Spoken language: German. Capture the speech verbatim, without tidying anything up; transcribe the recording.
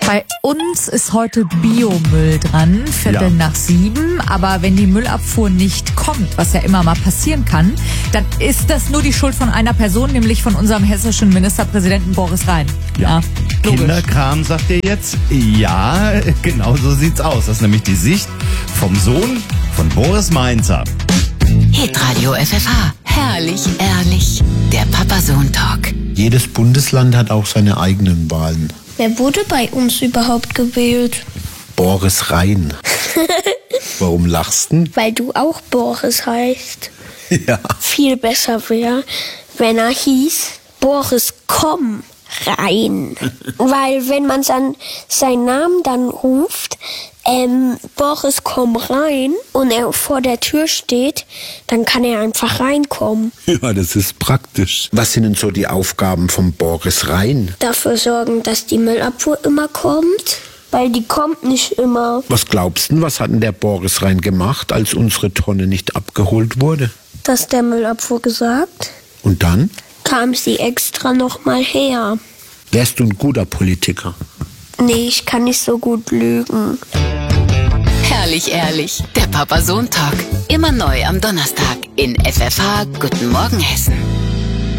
Bei uns ist heute Biomüll dran, Viertel Ja. nach sieben. Aber wenn die Müllabfuhr nicht kommt, was ja immer mal passieren kann, dann ist das nur die Schuld von einer Person, nämlich von unserem hessischen Ministerpräsidenten Boris Rhein. Ja. logisch. Kinderkram, sagt ihr jetzt? Ja, genau so sieht's aus. Das ist nämlich die Sicht vom Sohn von Boris Mainzer. Hitradio F F H. Herrlich, ehrlich. Der Papa-Sohn-Talk. Jedes Bundesland hat auch seine eigenen Wahlen. Wer wurde bei uns überhaupt gewählt? Boris Rhein. Warum lachst du? Weil du auch Boris heißt. Ja. Viel besser wäre, wenn er hieß Boris komm rein. Weil wenn man dann seinen Namen dann ruft, ähm, Boris komm rein, und er vor der Tür steht, dann kann er einfach reinkommen. Ja, das ist praktisch. Was sind denn so die Aufgaben von Boris Rhein? Dafür sorgen, dass die Müllabfuhr immer kommt, weil die kommt nicht immer. Was glaubst du, was hat denn der Boris Rhein gemacht, als unsere Tonne nicht abgeholt wurde? Das der Müllabfuhr gesagt, Und dann? kam sie extra noch mal her. Wärst du ein guter Politiker? Nee, ich kann nicht so gut lügen. Herrlich, ehrlich. Der Papa-Sohn-Talk. Immer neu am Donnerstag in F F H. Guten Morgen, Hessen.